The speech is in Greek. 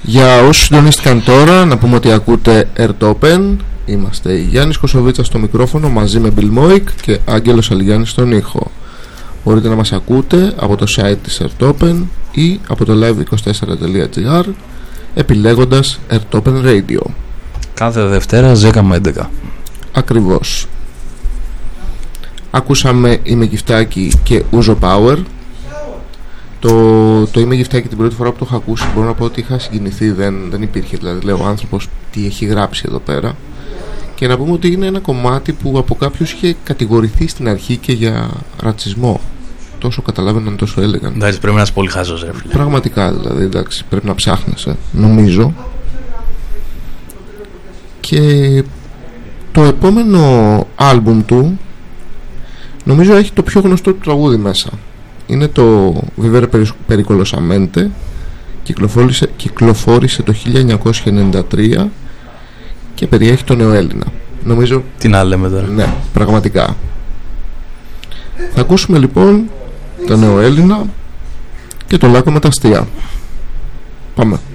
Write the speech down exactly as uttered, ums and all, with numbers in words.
Για όσους συντονίστηκαν τώρα, να πούμε ότι ακούτε Airtopen. Είμαστε Γιάννης Κοσοβίτσα στο μικρόφωνο μαζί με Bill Moik και Άγγελος Αλιγιάννης στον ήχο. Μπορείτε να μας ακούτε από το site της Airtopen ή από το live είκοσι τέσσερα τελεία τζι άρ επιλέγοντας Airtopen Radio. Κάθε Δευτέρα δέκα με έντεκα. Ακριβώς. Ακούσαμε Είμαι Γιφτάκη και Ούζο Power. Το, το Είμαι Γιφτάκη την πρώτη φορά που το είχα ακούσει μπορώ να πω ότι είχα συγκινηθεί, δεν, δεν υπήρχε, δηλαδή λέω ο άνθρωπος τι έχει γράψει εδώ πέρα. Και να πούμε ότι είναι ένα κομμάτι που από κάποιους είχε κατηγορηθεί στην αρχή και για ρατσισμό. Τόσο καταλάβαιναν, τόσο έλεγαν. Εντάξει, πρέπει να είσαι πολύ χάζος, ρε φίλε. Πραγματικά δηλαδή, εντάξει, πρέπει να ψάχνεσαι, νομίζω. Και το επόμενο άλμπουμ του νομίζω έχει το πιο γνωστό του τραγούδι μέσα. Είναι το Vivere Pericolosamente. Κυκλοφόρησε, κυκλοφόρησε το χίλια εννιακόσια ενενήντα τρία και περιέχει το νεοέλληνα. Νομίζω. Τι να λέμε τώρα. Ναι, πραγματικά. Θα ακούσουμε λοιπόν το νεοέλληνα και το Λάκκο με τα αστεία. Πάμε.